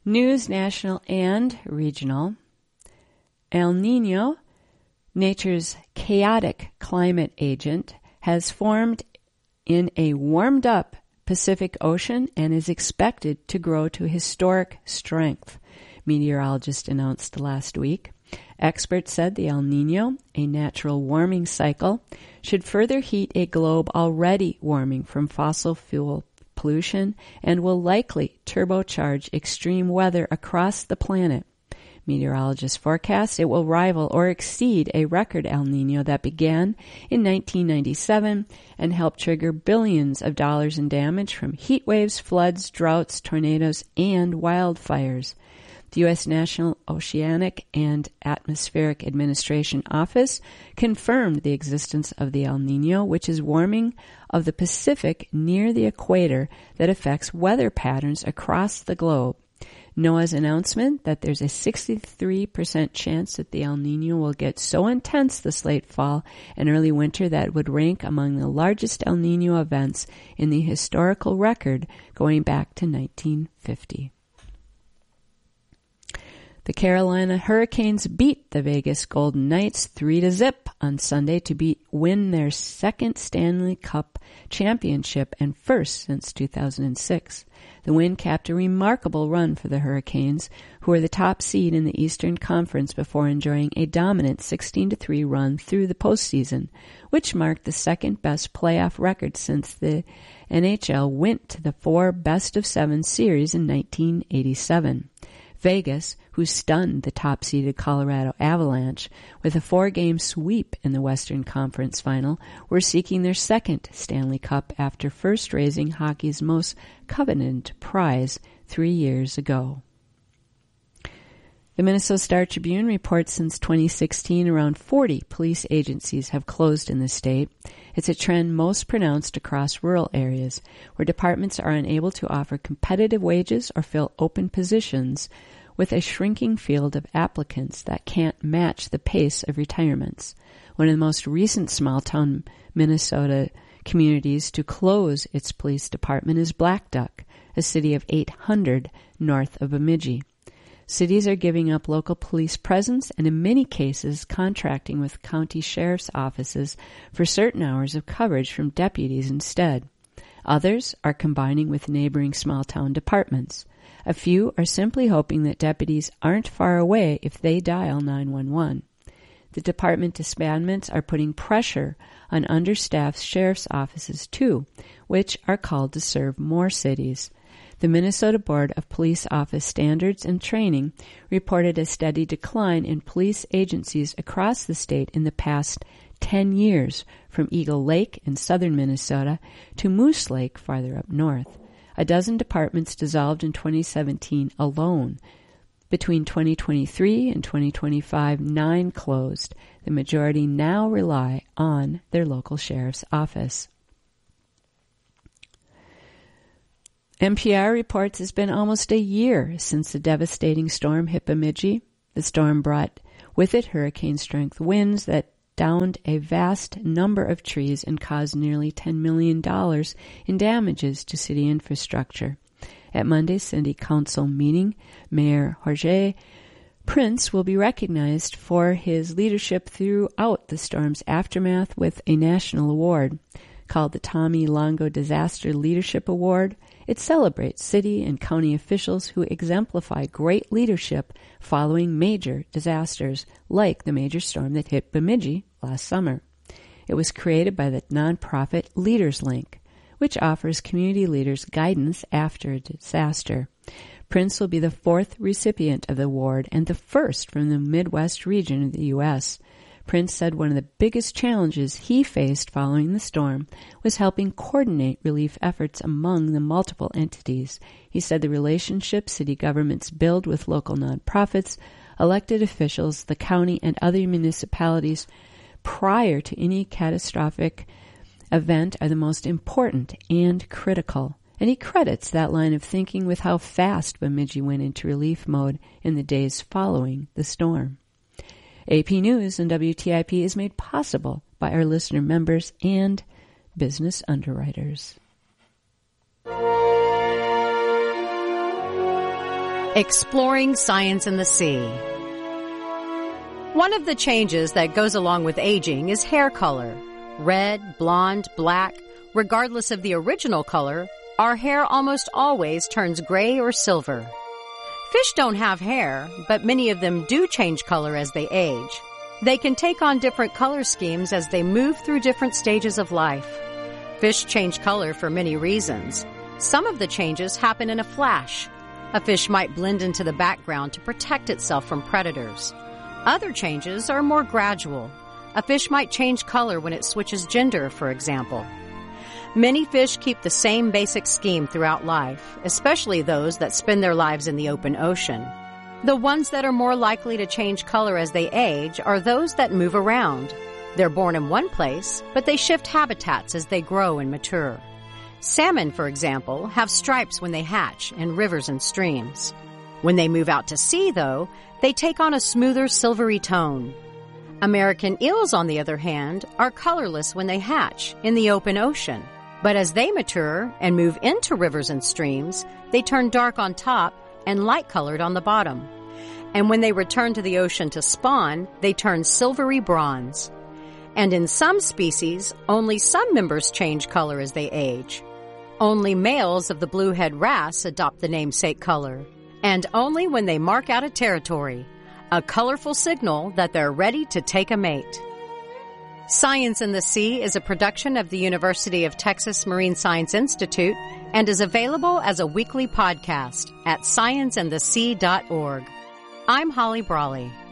News national and regional. El Niño, nature's chaotic climate agent, has formed in a warmed-up Pacific Ocean and is expected to grow to historic strength, meteorologists announced last week. Experts said the El Niño, a natural warming cycle, should further heat a globe already warming from fossil fuel pollution and will likely turbocharge extreme weather across the planet. Meteorologists forecast it will rival or exceed a record El Niño that began in 1997 and helped trigger billions of dollars in damage from heat waves, floods, droughts, tornadoes, and wildfires. The U.S. National Oceanic and Atmospheric Administration Office confirmed the existence of the El Niño, which is warming of the Pacific near the equator that affects weather patterns across the globe. NOAA's announcement that there's a 63% chance that the El Niño will get so intense this late fall and early winter that it would rank among the largest El Niño events in the historical record going back to 1950. The Carolina Hurricanes beat the Vegas Golden Knights 3-0 on Sunday to win their second Stanley Cup championship and first since 2006. The win capped a remarkable run for the Hurricanes, who were the top seed in the Eastern Conference before enjoying a dominant 16-3 run through the postseason, which marked the second-best playoff record since the NHL went to the 4 best-of-7 series in 1987. Vegas, who stunned the top-seeded Colorado Avalanche with a 4-game sweep in the Western Conference Final, were seeking their second Stanley Cup after first raising hockey's most coveted prize 3 years ago. The Minnesota Star-Tribune reports since 2016 around 40 police agencies have closed in the state. It's a trend most pronounced across rural areas, where departments are unable to offer competitive wages or fill open positions with a shrinking field of applicants that can't match the pace of retirements. One of the most recent small-town Minnesota communities to close its police department is Black Duck, a city of 800 north of Bemidji. Cities are giving up local police presence and in many cases contracting with county sheriff's offices for certain hours of coverage from deputies instead. Others are combining with neighboring small-town departments. A few are simply hoping that deputies aren't far away if they dial 911. The department disbandments are putting pressure on understaffed sheriff's offices too, which are called to serve more cities. The Minnesota Board of Police Office Standards and Training reported a steady decline in police agencies across the state in the past 10 years, from Eagle Lake in southern Minnesota to Moose Lake farther up north. A dozen departments dissolved in 2017 alone. Between 2023 and 2025, 9 closed. The majority now rely on their local sheriff's office. NPR reports it's been almost a year since the devastating storm hit Bemidji. The storm brought with it hurricane-strength winds that downed a vast number of trees and caused nearly $10 million in damages to city infrastructure. At Monday's city council meeting, Mayor Jorge Prince will be recognized for his leadership throughout the storm's aftermath with a national award. Called the Tommy Longo Disaster Leadership Award, it celebrates city and county officials who exemplify great leadership following major disasters, like the major storm that hit Bemidji last summer. It was created by the nonprofit Leaders Link, which offers community leaders guidance after a disaster. Prince will be the 4th recipient of the award and the first from the Midwest region of the U.S. Prince said one of the biggest challenges he faced following the storm was helping coordinate relief efforts among the multiple entities. He said the relationships city governments build with local nonprofits, elected officials, the county, and other municipalities prior to any catastrophic event are the most important and critical. And he credits that line of thinking with how fast Bemidji went into relief mode in the days following the storm. AP News and WTIP is made possible by our listener members and business underwriters. Exploring Science in the Sea. One of the changes that goes along with aging is hair color. Red, blonde, black, regardless of the original color, our hair almost always turns gray or silver. Fish don't have hair, but many of them do change color as they age. They can take on different color schemes as they move through different stages of life. Fish change color for many reasons. Some of the changes happen in a flash. A fish might blend into the background to protect itself from predators. Other changes are more gradual. A fish might change color when it switches gender, for example. Many fish keep the same basic scheme throughout life, especially those that spend their lives in the open ocean. The ones that are more likely to change color as they age are those that move around. They're born in one place, but they shift habitats as they grow and mature. Salmon, for example, have stripes when they hatch in rivers and streams. When they move out to sea, though, they take on a smoother silvery tone. American eels, on the other hand, are colorless when they hatch in the open ocean. But as they mature and move into rivers and streams, they turn dark on top and light-colored on the bottom. And when they return to the ocean to spawn, they turn silvery bronze. And in some species, only some members change color as they age. Only males of the bluehead wrasse adopt the namesake color, and only when they mark out a territory, a colorful signal that they're ready to take a mate. Science in the Sea is a production of the University of Texas Marine Science Institute and is available as a weekly podcast at scienceandthesea.org. I'm Holly Brawley.